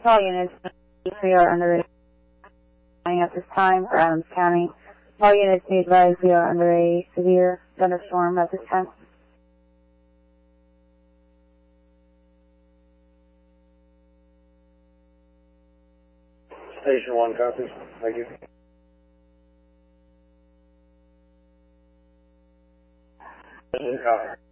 All units, we are under at this time for Adams County. All units be advised we are under a severe thunderstorm at this time. Station 1, copy. Thank you. This is Copper.